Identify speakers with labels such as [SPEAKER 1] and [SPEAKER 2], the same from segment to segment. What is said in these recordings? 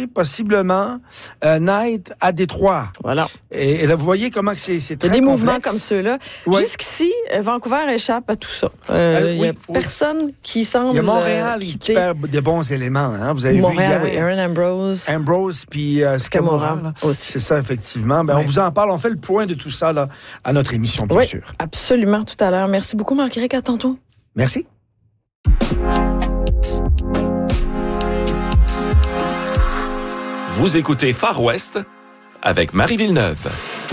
[SPEAKER 1] chercher possiblement Knight à Détroit.
[SPEAKER 2] Voilà.
[SPEAKER 1] Et là, vous voyez comment c'est très complexe.
[SPEAKER 2] Il y a des mouvements comme ceux-là.
[SPEAKER 1] Ouais.
[SPEAKER 2] Jusqu'ici, Vancouver échappe à tout ça. Il y a personne qui semble.
[SPEAKER 1] Il y a Montréal qui perd des bons éléments. Hein? Vous avez
[SPEAKER 2] Montréal,
[SPEAKER 1] vu hier.
[SPEAKER 2] oui. Aaron Ambrose.
[SPEAKER 1] Ambrose puis Scamorra
[SPEAKER 2] aussi.
[SPEAKER 1] C'est ça, effectivement. On vous en parle. On fait le point de tout ça là, à notre émission, bien sûr.
[SPEAKER 2] Absolument, tout à l'heure. Merci beaucoup, Marc-Éric. À tantôt.
[SPEAKER 1] Merci.
[SPEAKER 3] Vous écoutez Far West avec Marie Villeneuve.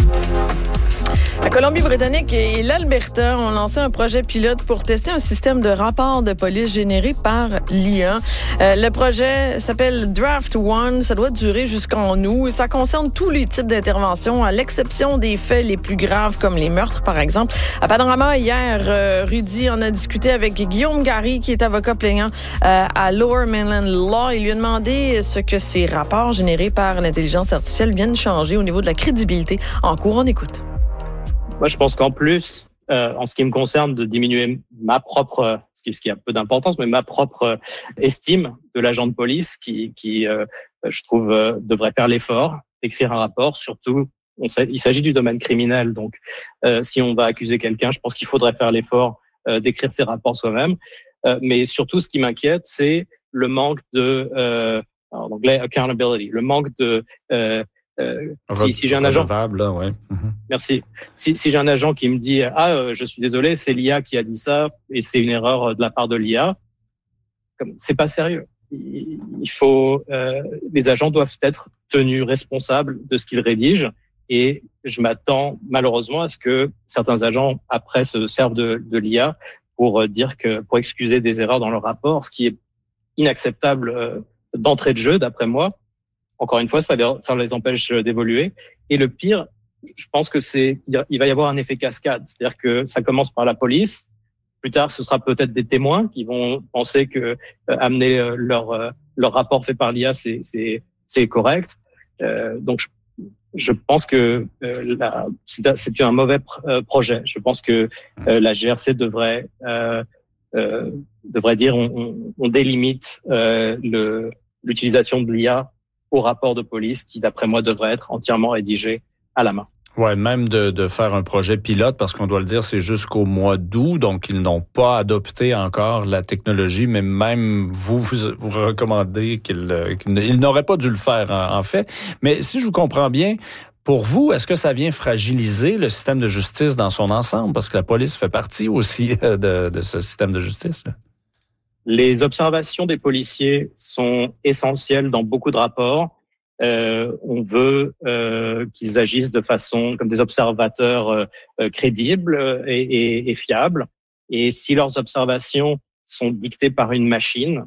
[SPEAKER 2] La Colombie-Britannique et l'Alberta ont lancé un projet pilote pour tester un système de rapport de police généré par l'IA. Le projet s'appelle Draft One. Ça doit durer jusqu'en août. Ça concerne tous les types d'interventions, à l'exception des faits les plus graves, comme les meurtres, par exemple. À Panorama, hier, Rudy en a discuté avec Guillaume Gary, qui est avocat plaignant à Lower Mainland Law. Il lui a demandé ce que ces rapports générés par l'intelligence artificielle viennent changer au niveau de la crédibilité en cours. On écoute.
[SPEAKER 4] Moi, je pense qu'en plus, en ce qui me concerne, de diminuer ma propre, ce qui a peu d'importance, mais ma propre estime de l'agent de police qui je trouve, devrait faire l'effort d'écrire un rapport. Surtout, il s'agit du domaine criminel. Donc, si on va accuser quelqu'un, je pense qu'il faudrait faire l'effort d'écrire ses rapports soi-même. Mais surtout, ce qui m'inquiète, c'est le manque de, en anglais, accountability, le manque de si j'ai un agent,
[SPEAKER 5] là, ouais.
[SPEAKER 4] Merci. Si j'ai un agent qui me dit je suis désolé, c'est l'IA qui a dit ça et c'est une erreur de la part de l'IA, c'est pas sérieux. Il faut les agents doivent être tenus responsables de ce qu'ils rédigent et je m'attends malheureusement à ce que certains agents après se servent de l'IA pour excuser des erreurs dans leur rapport, ce qui est inacceptable d'entrée de jeu d'après moi. Encore une fois, ça les empêche d'évoluer. Et le pire, je pense que il va y avoir un effet cascade. C'est-à-dire que ça commence par la police. Plus tard, ce sera peut-être des témoins qui vont penser que amener leur rapport fait par l'IA, c'est correct. Donc, je pense que c'est un mauvais projet. Je pense que la GRC devrait dire on délimite l'utilisation de l'IA au rapport de police qui, d'après moi, devrait être entièrement rédigé à la main.
[SPEAKER 5] Ouais, même de faire un projet pilote, parce qu'on doit le dire, c'est jusqu'au mois d'août, donc ils n'ont pas adopté encore la technologie, mais même vous recommandez qu'ils n'auraient pas dû le faire, en fait. Mais si je vous comprends bien, pour vous, est-ce que ça vient fragiliser le système de justice dans son ensemble? Parce que la police fait partie aussi de ce système de justice, là.
[SPEAKER 4] Les observations des policiers sont essentielles dans beaucoup de rapports. On veut qu'ils agissent de façon comme des observateurs crédibles et fiables. Et si leurs observations sont dictées par une machine,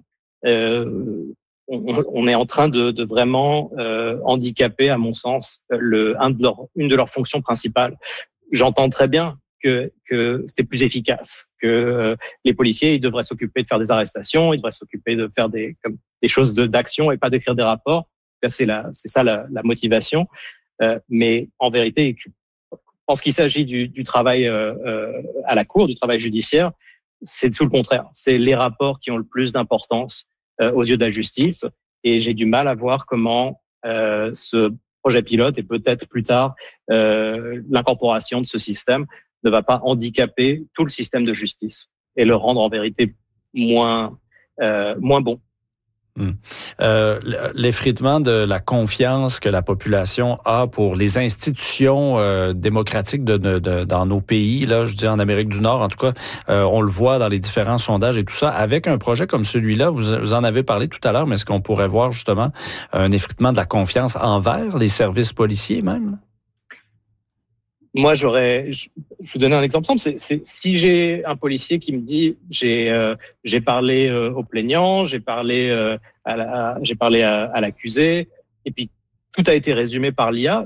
[SPEAKER 4] on est en train de vraiment handicaper, à mon sens, une de leurs fonctions principales. J'entends très bien que c'était plus efficace, que les policiers ils devraient s'occuper de faire des arrestations, ils devraient s'occuper de faire des choses d'action et pas d'écrire des rapports. C'est ça la motivation. Mais en vérité, en ce qu'il s'agit du travail à la cour, du travail judiciaire, c'est tout le contraire. C'est les rapports qui ont le plus d'importance aux yeux de la justice. Et j'ai du mal à voir comment ce projet pilote et peut-être plus tard l'incorporation de ce système ne va pas handicaper tout le système de justice et le rendre en vérité moins bon.
[SPEAKER 5] L'effritement de la confiance que la population a pour les institutions démocratiques dans nos pays, là, je dis en Amérique du Nord, en tout cas, on le voit dans les différents sondages et tout ça. Avec un projet comme celui-là, vous en avez parlé tout à l'heure, mais est-ce qu'on pourrait voir justement un effritement de la confiance envers les services policiers même?
[SPEAKER 4] Moi, je vais vous donner un exemple simple. C'est si j'ai un policier qui me dit j'ai parlé au plaignant, j'ai parlé à l'accusé, et puis tout a été résumé par l'IA.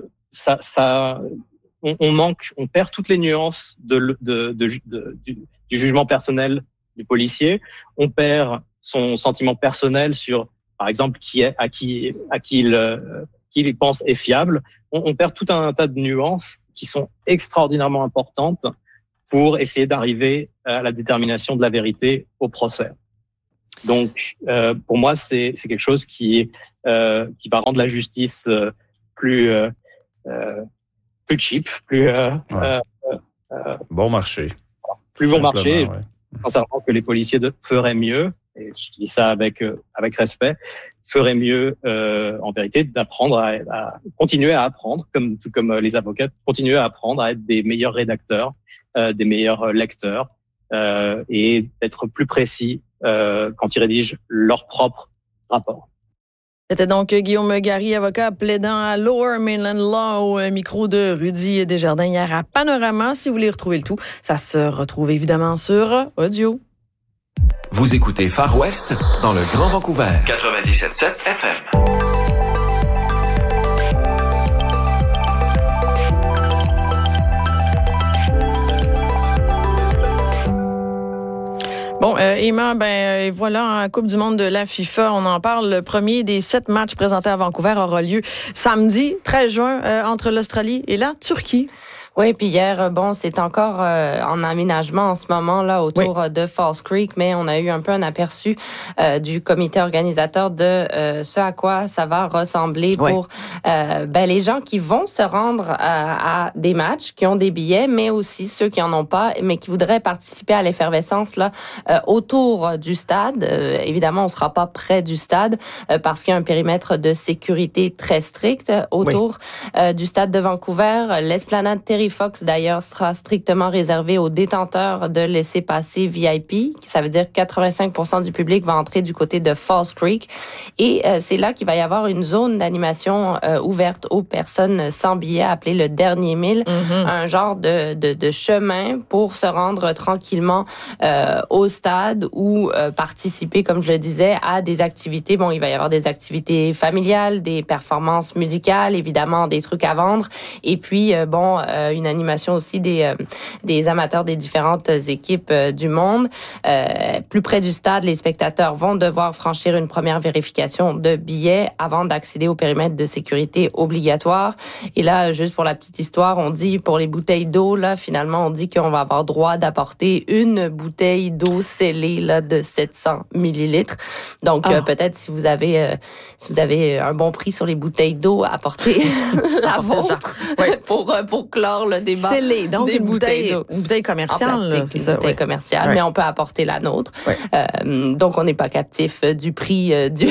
[SPEAKER 4] On perd toutes les nuances du jugement personnel du policier. On perd son sentiment personnel sur, par exemple, à qui il pense est fiable. On perd tout un tas de nuances qui sont extraordinairement importantes pour essayer d'arriver à la détermination de la vérité au procès. Donc, pour moi, c'est quelque chose qui va rendre la justice plus cheap,
[SPEAKER 5] bon marché.
[SPEAKER 4] Plus bon marché.
[SPEAKER 5] Ouais.
[SPEAKER 4] Sincèrement, que les policiers feraient mieux, et je dis ça avec respect, feraient mieux, en vérité, d'apprendre à continuer à apprendre, tout comme les avocats, continuer à apprendre à être des meilleurs rédacteurs, des meilleurs lecteurs, et d'être plus précis quand ils rédigent leur propre rapport.
[SPEAKER 2] C'était donc Guillaume Gary, avocat plaidant à Lower Mainland Law au micro de Rudy Desjardins hier à Panorama. Si vous voulez retrouver le tout, ça se retrouve évidemment sur audio.
[SPEAKER 3] Vous écoutez Far West dans le Grand Vancouver. 97.7 FM.
[SPEAKER 2] Bon, Emma, voilà, Coupe du monde de la FIFA, on en parle. Le premier des 7 matchs présentés à Vancouver aura lieu samedi, 13 juin, entre l'Australie et la Turquie.
[SPEAKER 6] Oui, puis hier, c'est encore en aménagement en ce moment là autour de Falls Creek, mais on a eu un peu un aperçu du comité organisateur de ce à quoi ça va ressembler pour les gens qui vont se rendre à des matchs, qui ont des billets, mais aussi ceux qui en ont pas, mais qui voudraient participer à l'effervescence là autour du stade. Évidemment, on sera pas près du stade parce qu'il y a un périmètre de sécurité très strict autour du stade de Vancouver. L'esplanade Terry Fox, d'ailleurs, sera strictement réservé aux détenteurs de laissez-passer VIP. Ça veut dire que 85% du public va entrer du côté de Falls Creek. Et c'est là qu'il va y avoir une zone d'animation ouverte aux personnes sans billets, appelée le dernier mille. Un genre de chemin pour se rendre tranquillement au stade ou participer, comme je le disais, à des activités. Bon, il va y avoir des activités familiales, des performances musicales, évidemment, des trucs à vendre. Et puis, une animation aussi des amateurs des différentes équipes du monde. Plus près du stade, les spectateurs vont devoir franchir une première vérification de billets avant d'accéder au périmètre de sécurité obligatoire. Et là, juste pour la petite histoire, on dit pour les bouteilles d'eau, là, finalement, on dit qu'on va avoir droit d'apporter une bouteille d'eau scellée là de 700 millilitres. Donc, peut-être si vous avez un bon prix sur les bouteilles d'eau, apportez la vôtre pour clore le débat.
[SPEAKER 2] Scellé, donc
[SPEAKER 6] une bouteille
[SPEAKER 2] commerciale.
[SPEAKER 6] En plastique,
[SPEAKER 2] c'est
[SPEAKER 6] une bouteille commerciale, mais on peut apporter la nôtre. Donc, on n'est pas captif du prix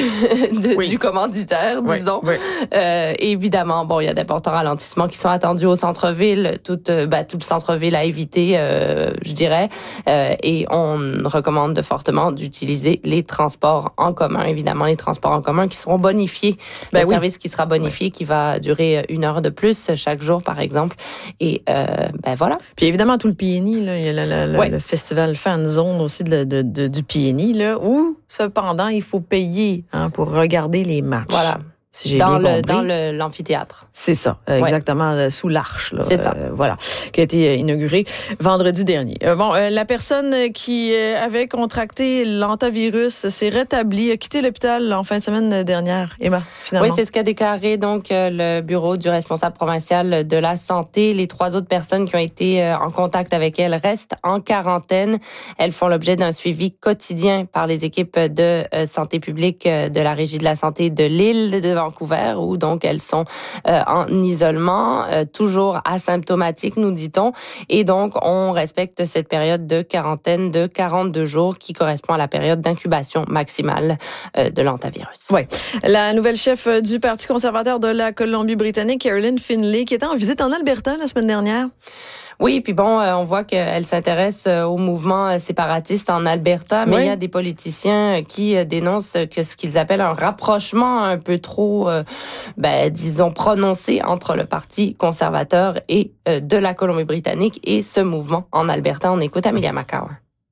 [SPEAKER 6] du commanditaire, disons. Évidemment, il y a d'importants ralentissements qui sont attendus au centre-ville. Tout le centre-ville à éviter, je dirais. Et on recommande fortement d'utiliser les transports en commun. Évidemment, les transports en commun qui seront bonifiés. Service qui sera bonifié, qui va durer 1 heure de plus chaque jour, par exemple. Et voilà.
[SPEAKER 2] Puis évidemment, tout le PNI, là, il y a le festival Fan Zone aussi du PNI, là, où cependant, il faut payer pour regarder les matchs.
[SPEAKER 6] Voilà.
[SPEAKER 2] Si j'ai bien compris.
[SPEAKER 6] Dans l'amphithéâtre.
[SPEAKER 2] C'est ça, exactement, sous l'arche. Là,
[SPEAKER 6] c'est ça.
[SPEAKER 2] Qui a été inaugurée vendredi dernier. La personne qui avait contracté l'hantavirus s'est rétablie, a quitté l'hôpital en fin de semaine dernière. Emma, finalement.
[SPEAKER 6] Oui, c'est ce qu'a déclaré donc le bureau du responsable provincial de la santé. Les 3 autres personnes qui ont été en contact avec elle restent en quarantaine. Elles font l'objet d'un suivi quotidien par les équipes de santé publique de la Régie de la santé de l'île de Vancouver, où donc elles sont en isolement, toujours asymptomatiques, nous dit-on. Et donc, on respecte cette période de quarantaine de 42 jours qui correspond à la période d'incubation maximale de l'hantavirus.
[SPEAKER 2] Oui. La nouvelle chef du Parti conservateur de la Colombie-Britannique, Caroline Finlay, qui était en visite en Alberta la semaine dernière.
[SPEAKER 6] Oui, puis on voit qu'elle s'intéresse au mouvement séparatiste en Alberta, mais il y a des politiciens qui dénoncent que ce qu'ils appellent un rapprochement un peu trop, disons, prononcé entre le Parti conservateur et de la Colombie-Britannique et ce mouvement en Alberta. On écoute Amelia McCower.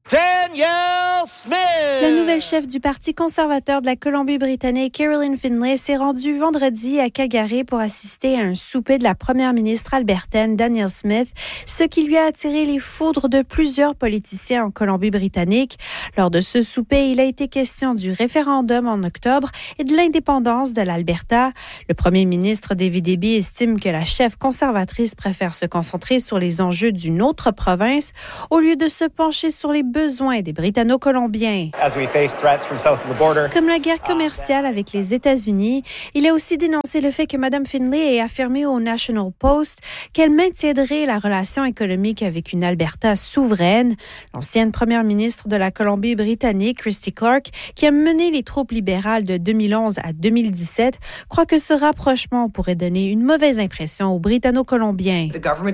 [SPEAKER 7] Danielle Smith! La nouvelle chef du Parti conservateur de la Colombie-Britannique, Caroline Finlay, s'est rendue vendredi à Calgary pour assister à un souper de la première ministre albertaine, Danielle Smith, ce qui lui a attiré les foudres de plusieurs politiciens en Colombie-Britannique. Lors de ce souper, il a été question du référendum en octobre et de l'indépendance de l'Alberta. Le premier ministre David Eby estime que la chef conservatrice préfère se concentrer sur les enjeux d'une autre province au lieu de se pencher sur les besoins des Britanno-Colombiens. Comme la guerre commerciale avec les États-Unis, il a aussi dénoncé le fait que Mme Finlay ait affirmé au National Post qu'elle maintiendrait la relation économique avec une Alberta souveraine. L'ancienne première ministre de la Colombie-Britannique, Christy Clark, qui a mené les troupes libérales de 2011 à 2017, croit que ce rapprochement pourrait donner une mauvaise impression aux Britanno-Colombiens.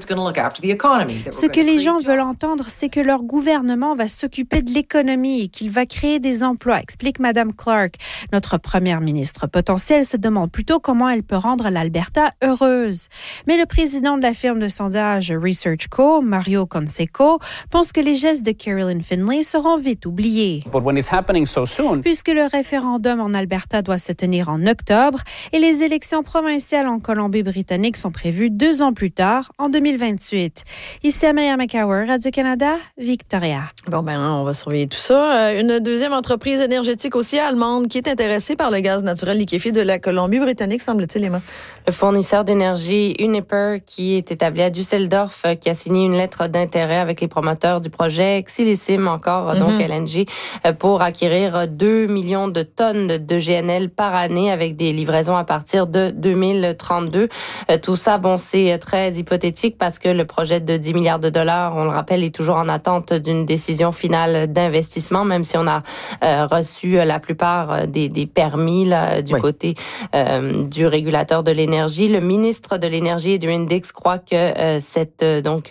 [SPEAKER 7] Ce que les gens veulent entendre, c'est que leur gouvernement va s'occuper de l'économie et qu'il va créer des emplois, explique Mme Clark. Notre première ministre potentielle se demande plutôt comment elle peut rendre l'Alberta heureuse. Mais le président de la firme de sondage Research Co., Mario Conseco, pense que les gestes de Caroline Finlay seront vite oubliés. Puisque le référendum en Alberta doit se tenir en octobre et les élections provinciales en Colombie-Britannique sont prévues 2 ans plus tard, en 2028. Ici Amelia McCower, Radio-Canada, Victoria.
[SPEAKER 2] Bon, on va surveiller tout ça. Une deuxième entreprise énergétique aussi allemande qui est intéressée par le gaz naturel liquéfié de la Colombie-Britannique, semble-t-il, Emma.
[SPEAKER 6] Le fournisseur d'énergie Uniper, qui est établi à Düsseldorf, qui a signé une lettre d'intérêt avec les promoteurs du projet Xylissim, encore, donc LNG, pour acquérir 2 millions de tonnes de GNL par année avec des livraisons à partir de 2032. Tout ça, c'est très hypothétique parce que le projet de 10 milliards de dollars, on le rappelle, est toujours en attente d'une décision finale d'investissement, même si on a reçu la plupart des permis là, du côté du régulateur de l'énergie. Le ministre de l'énergie, Adrian Dix, croit que cette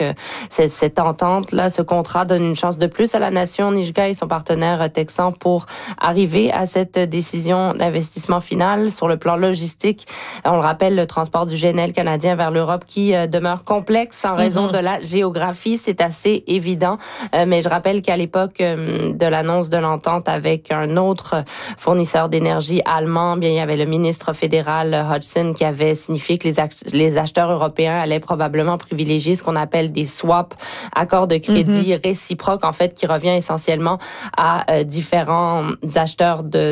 [SPEAKER 6] entente-là, ce contrat donne une chance de plus à la nation Nijga et son partenaire texan pour arriver à cette décision d'investissement final. Sur le plan logistique, on le rappelle, le transport du GNL canadien vers l'Europe qui demeure complexe en raison de la géographie, c'est assez évident. Mais je rappelle qu'à l'époque de l'annonce de l'entente avec un autre fournisseur d'énergie allemand, il y avait le ministre fédéral Hodgson qui avait signifié que les acheteurs européens allaient probablement privilégier ce qu'on appelle des swaps, accords de crédit réciproques, en fait, qui revient essentiellement à différents acheteurs de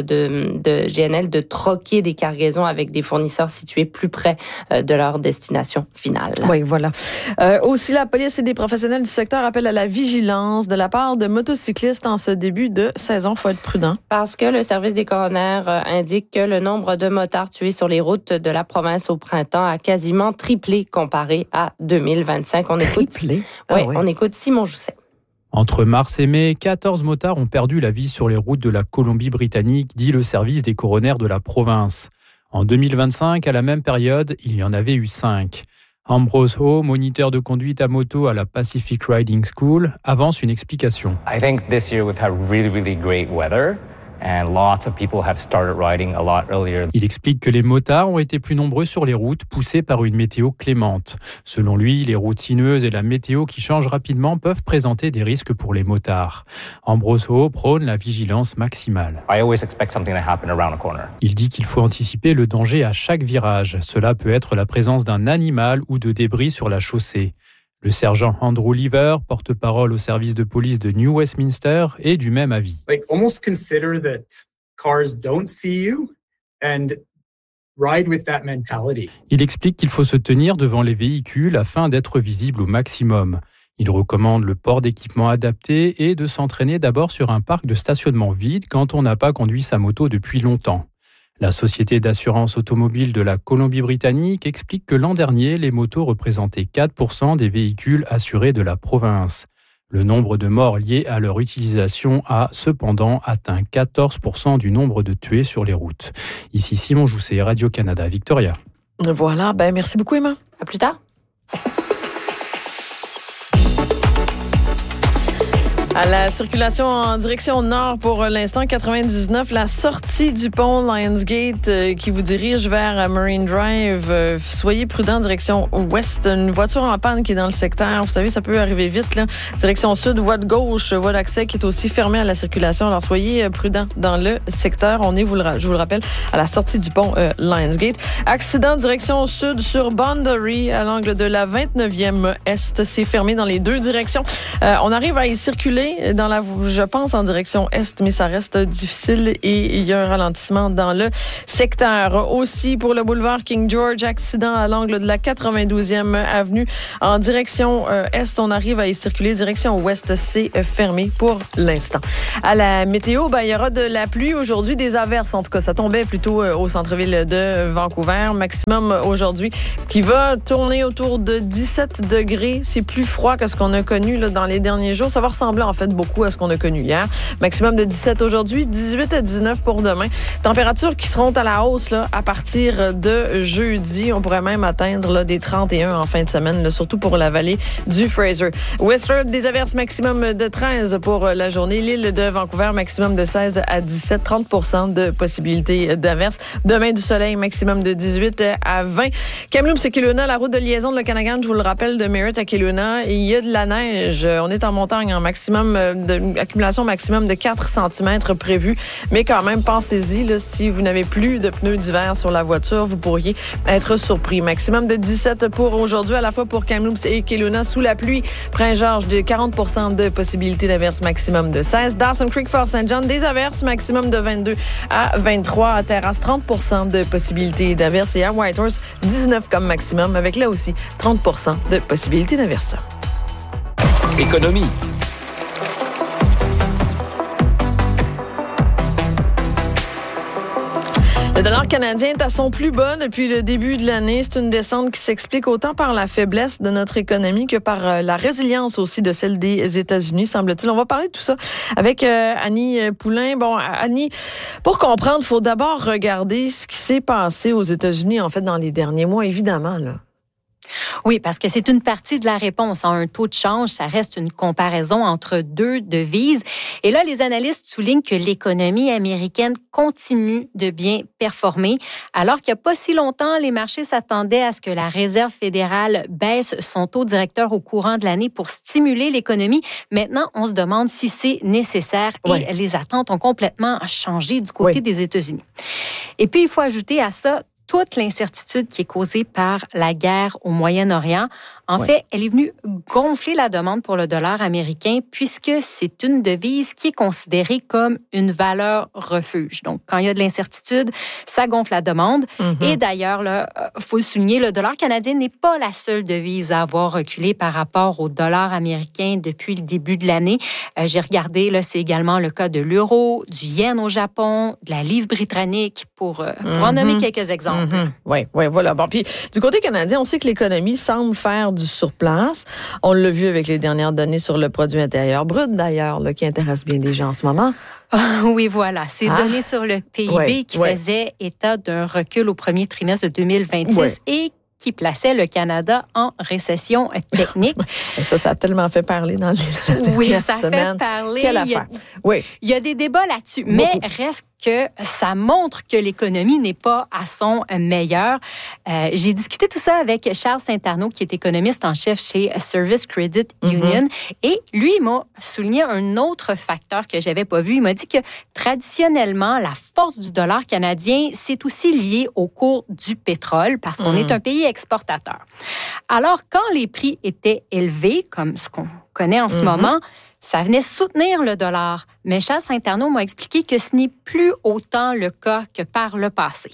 [SPEAKER 6] GNL de troquer des cargaisons avec des fournisseurs situés plus près de leur destination finale.
[SPEAKER 2] Oui, voilà. Aussi, la police et des professionnels du secteur appellent à la vigilance de la part de motocyclistes en ce début de saison. Il faut être prudent.
[SPEAKER 6] Parce que le service des coroner indique que le nombre de motards tués sur les routes de la province au printemps a quasiment triplé comparé à 2025.
[SPEAKER 2] Triplé?
[SPEAKER 6] On écoute Simon Jousset.
[SPEAKER 8] Entre mars et mai, 14 motards ont perdu la vie sur les routes de la Colombie-Britannique, dit le service des coroners de la province. En 2025, à la même période, il y en avait eu 5. Ambrose Ho, moniteur de conduite à moto à la Pacific Riding School, avance une explication.
[SPEAKER 9] I think this year we've had really great weather. And lots of people have started riding a lot earlier.
[SPEAKER 8] Il explique que les motards ont été plus nombreux sur les routes, poussés par une météo clémente. Selon lui, les routes sinueuses et la météo qui change rapidement peuvent présenter des risques pour les motards. Ambrose Ho prône la vigilance maximale.
[SPEAKER 9] I always expect something to happen around a corner.
[SPEAKER 8] Il dit qu'il faut anticiper le danger à chaque virage. Cela peut être la présence d'un animal ou de débris sur la chaussée. Le sergent Andrew Lever, porte-parole au service de police de New Westminster, est du même avis.
[SPEAKER 10] Almost consider that cars don't see you and ride with that mentality.
[SPEAKER 8] Il explique qu'il faut se tenir devant les véhicules afin d'être visible au maximum. Il recommande le port d'équipements adaptés et de s'entraîner d'abord sur un parc de stationnement vide quand on n'a pas conduit sa moto depuis longtemps. La Société d'assurance automobile de la Colombie-Britannique explique que l'an dernier, les motos représentaient 4% des véhicules assurés de la province. Le nombre de morts liés à leur utilisation a cependant atteint 14% du nombre de tués sur les routes. Ici Simon Jousset, Radio-Canada, Victoria.
[SPEAKER 2] Voilà, merci beaucoup Emma.
[SPEAKER 6] À plus tard.
[SPEAKER 2] À la circulation en direction nord pour l'instant, 99, la sortie du pont Lionsgate qui vous dirige vers Marine Drive. Soyez prudents, direction ouest. Une voiture en panne qui est dans le secteur. Vous savez, ça peut arriver vite, là. Direction sud, voie de gauche, voie d'accès qui est aussi fermée à la circulation. Alors, soyez prudents dans le secteur. On est, je vous le rappelle, à la sortie du pont Lionsgate. Accident direction sud sur Boundary à l'angle de la 29e Est. C'est fermé dans les deux directions. On arrive à y circuler degrés je pense, en direction est, mais ça reste difficile et il y a un ralentissement dans le secteur. Aussi, pour le boulevard King George, accident à l'angle de la 92e avenue en direction est. On arrive à y circuler. Direction ouest, c'est fermé pour l'instant. À la météo, il y aura de la pluie aujourd'hui, des averses. En tout cas, ça tombait plutôt au centre-ville de Vancouver. Maximum aujourd'hui qui va tourner autour de 17 degrés. C'est plus froid que ce qu'on a connu là, dans les derniers jours. Ça va ressembler en fait beaucoup à ce qu'on a connu hier. Maximum de 17 aujourd'hui, 18 à 19 pour demain. Températures qui seront à la hausse là, à partir de jeudi. On pourrait même atteindre là, des 31 en fin de semaine, là, surtout pour la vallée du Fraser. Western, des averses maximum de 13 pour la journée. L'île de Vancouver, maximum de 16 à 17, 30% de possibilité d'averses. Demain, du soleil, maximum de 18 à 20. Kamloops et Kelowna, la route de liaison de l'Okanagan, je vous le rappelle, de Merritt à Kelowna, il y a de la neige. On est en montagne en maximum, accumulation maximum de 4 cm prévue. Mais quand même, pensez-y, là, si vous n'avez plus de pneus d'hiver sur la voiture, vous pourriez être surpris. Maximum de 17 pour aujourd'hui, à la fois pour Kamloops et Kelowna, sous la pluie. Prince-Georges, de 40% de possibilité d'averse, maximum de 16. Dawson Creek, Fort St. John, des averses, maximum de 22 à 23. À Terrasse, 30% de possibilité d'averse. Et à Whitehorse, 19 comme maximum, avec là aussi 30% de possibilité d'averse.
[SPEAKER 3] Économie.
[SPEAKER 2] Le dollar canadien est à son plus bas depuis le début de l'année. C'est une descente qui s'explique autant par la faiblesse de notre économie que par la résilience aussi de celle des États-Unis, semble-t-il. On va parler de tout ça avec Annie Poulain. Bon, Annie, pour comprendre, il faut d'abord regarder ce qui s'est passé aux États-Unis, en fait, dans les derniers mois, évidemment, là.
[SPEAKER 11] Oui, parce que c'est une partie de la réponse. Un taux de change, ça reste une comparaison entre deux devises. Et là, les analystes soulignent que l'économie américaine continue de bien performer. Alors qu'il n'y a pas si longtemps, les marchés s'attendaient à ce que la Réserve fédérale baisse son taux directeur au courant de l'année pour stimuler l'économie. Maintenant, on se demande si c'est nécessaire et les attentes ont complètement changé du côté des États-Unis. Et puis, il faut ajouter à ça toute l'incertitude qui est causée par la guerre au Moyen-Orient. En fait, elle est venue gonfler la demande pour le dollar américain puisque c'est une devise qui est considérée comme une valeur refuge. Donc, quand il y a de l'incertitude, ça gonfle la demande. Et d'ailleurs, il faut le souligner, le dollar canadien n'est pas la seule devise à avoir reculé par rapport au dollar américain depuis le début de l'année. J'ai regardé, là, c'est également le cas de l'euro, du yen au Japon, de la livre britannique, pour en nommer quelques exemples.
[SPEAKER 2] Oui, voilà. Bon, puis du côté canadien, on sait que l'économie semble faire du surplace. On l'a vu avec les dernières données sur le produit intérieur brut, d'ailleurs, là, qui intéresse bien des gens en ce moment.
[SPEAKER 11] Oui, voilà. Ces données sur le PIB qui faisaient état d'un recul au premier trimestre de 2026 et qui plaçait le Canada en récession technique.
[SPEAKER 2] Ça a tellement fait parler dans les
[SPEAKER 11] Oui, ça fait parler.
[SPEAKER 2] Quelle affaire?
[SPEAKER 11] Il y a des débats là-dessus, mais reste que ça montre que l'économie n'est pas à son meilleur. J'ai discuté tout ça avec Charles Saint-Arnaud, qui est économiste en chef chez Service Credit Union, et lui, il m'a souligné un autre facteur que j'avais pas vu. Il m'a dit que traditionnellement, la force du dollar canadien, c'est aussi lié au cours du pétrole, parce qu'on est un pays exportateur. Alors, quand les prix étaient élevés, comme ce qu'on connaît en ce moment, ça venait soutenir le dollar. Mais Charles Saint-Arnaud m'a expliqué que ce n'est plus autant le cas que par le passé.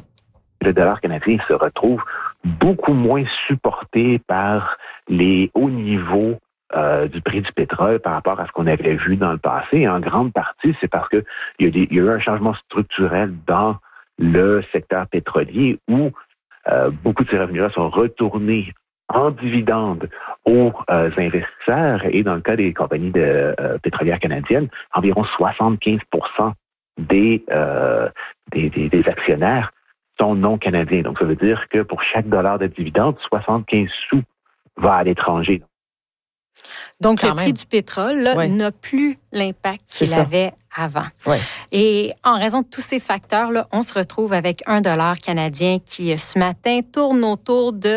[SPEAKER 12] Le dollar canadien se retrouve beaucoup moins supporté par les hauts niveaux du prix du pétrole par rapport à ce qu'on avait vu dans le passé. Et en grande partie, c'est parce qu'il y a eu un changement structurel dans le secteur pétrolier où beaucoup de ces revenus-là sont retournés en dividendes aux investisseurs et dans le cas des compagnies pétrolières canadiennes, environ 75% des actionnaires sont non canadiens. Donc, ça veut dire que pour chaque dollar de dividende, 75 sous va à l'étranger.
[SPEAKER 11] Donc, le prix du pétrole n'a plus l'impact qu'il avait avant. Et en raison de tous ces facteurs-là, on se retrouve avec un dollar canadien qui, ce matin, tourne autour de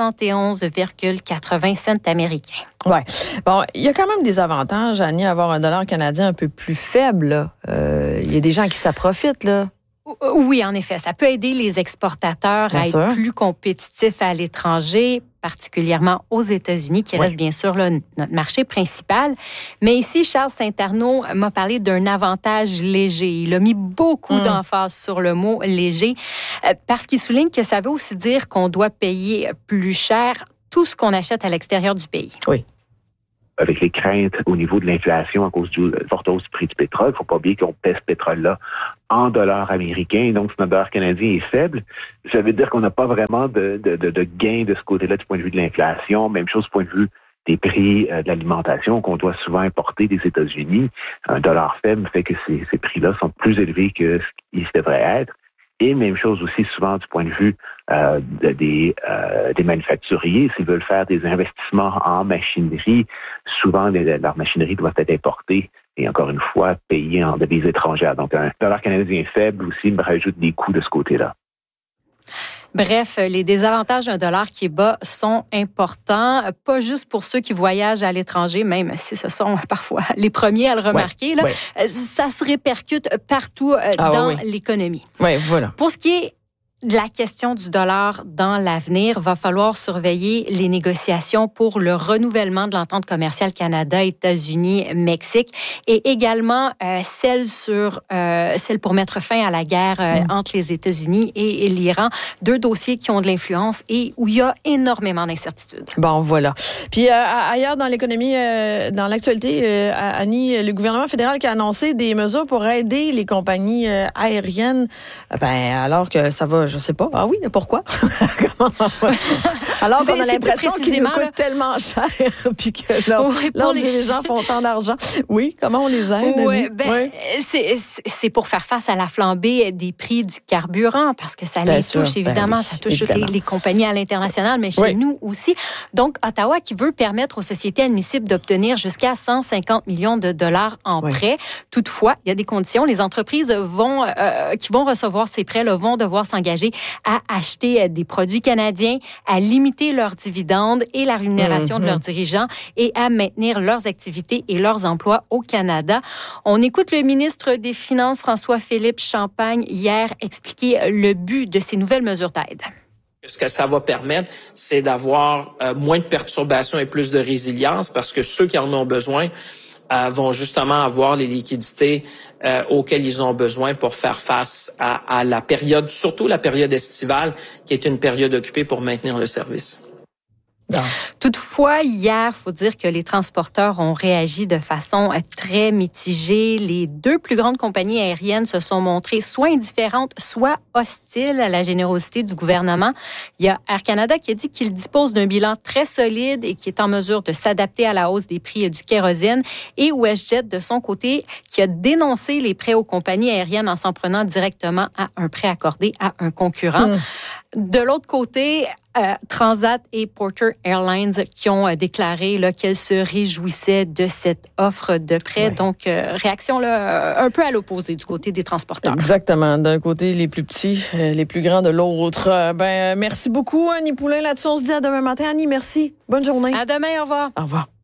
[SPEAKER 11] 71,80 cents américains.
[SPEAKER 2] Oui. Bon, il y a quand même des avantages, Annie, à avoir un dollar canadien un peu plus faible. Il y a des gens qui s'en profitent, là.
[SPEAKER 11] Oui, en effet. Ça peut aider les exportateurs à être plus compétitifs à l'étranger, particulièrement aux États-Unis, qui reste bien sûr là, notre marché principal. Mais ici, Charles Saint-Arnaud m'a parlé d'un avantage léger. Il a mis beaucoup d'emphase sur le mot léger parce qu'il souligne que ça veut aussi dire qu'on doit payer plus cher tout ce qu'on achète à l'extérieur du pays.
[SPEAKER 1] Oui.
[SPEAKER 12] Avec les craintes au niveau de l'inflation à cause du forte hausse du prix du pétrole, il ne faut pas oublier qu'on paie ce pétrole-là en dollars américains, donc si notre dollar canadien est faible, ça veut dire qu'on n'a pas vraiment de gain de ce côté-là du point de vue de l'inflation. Même chose du point de vue des prix de l'alimentation qu'on doit souvent importer des États-Unis. Un dollar faible fait que ces prix-là sont plus élevés que ce qu'ils devraient être. Et même chose aussi souvent du point de vue des manufacturiers. S'ils veulent faire des investissements en machinerie, souvent leur machinerie doit être importée et encore une fois payée en devises étrangères. Donc un dollar canadien faible aussi me rajoute des coûts de ce côté-là.
[SPEAKER 11] Bref, les désavantages d'un dollar qui est bas sont importants, pas juste pour ceux qui voyagent à l'étranger, même si ce sont parfois les premiers à le remarquer. Ça se répercute partout dans l'économie.
[SPEAKER 2] Oui, voilà.
[SPEAKER 11] Pour ce qui est de la question du dollar dans l'avenir, va falloir surveiller les négociations pour le renouvellement de l'entente commerciale Canada-États-Unis-Mexique et également celle pour mettre fin à la guerre entre les États-Unis et l'Iran. 2 dossiers qui ont de l'influence et où il y a énormément d'incertitudes.
[SPEAKER 2] Bon, voilà. Puis ailleurs dans l'économie, dans l'actualité, Annie, le gouvernement fédéral qui a annoncé des mesures pour aider les compagnies aériennes, alors que ça va, je sais pas. Ah oui, pourquoi? Alors qu'on a l'impression qu'ils nous coûtent tellement cher puis que leurs dirigeants font tant d'argent. Oui, comment on les aide?
[SPEAKER 11] Oui, c'est pour faire face à la flambée des prix du carburant parce que ça les touche, évidemment. Ça touche toutes les compagnies à l'international, mais chez nous aussi. Donc, Ottawa qui veut permettre aux sociétés admissibles d'obtenir jusqu'à 150 millions de dollars en prêts. Toutefois, il y a des conditions. Les entreprises qui vont recevoir ces prêts vont devoir s'engager à acheter des produits canadiens, à limiter leurs dividendes et la rémunération de leurs dirigeants et à maintenir leurs activités et leurs emplois au Canada. On écoute le ministre des Finances, François-Philippe Champagne, hier expliquer le but de ces nouvelles mesures d'aide.
[SPEAKER 13] Ce que ça va permettre, c'est d'avoir moins de perturbations et plus de résilience parce que ceux qui en ont besoin vont justement avoir les liquidités auxquelles ils ont besoin pour faire face à la période, surtout la période estivale, qui est une période occupée pour maintenir le service.
[SPEAKER 11] Non. Toutefois, hier, il faut dire que les transporteurs ont réagi de façon très mitigée. Les 2 plus grandes compagnies aériennes se sont montrées soit indifférentes, soit hostiles à la générosité du gouvernement. Il y a Air Canada qui a dit qu'il dispose d'un bilan très solide et qui est en mesure de s'adapter à la hausse des prix du kérosène. Et WestJet, de son côté, qui a dénoncé les prêts aux compagnies aériennes en s'en prenant directement à un prêt accordé à un concurrent. De l'autre côté, Transat et Porter Airlines qui ont déclaré qu'elles se réjouissaient de cette offre de prêt. Donc, réaction un peu à l'opposé du côté des transporteurs.
[SPEAKER 2] Exactement. D'un côté, les plus petits, les plus grands de l'autre. Merci beaucoup, Annie Poulain. Là-dessus, on se dit à demain matin. Annie, merci. Bonne journée.
[SPEAKER 11] À demain. Au revoir.
[SPEAKER 2] Au revoir.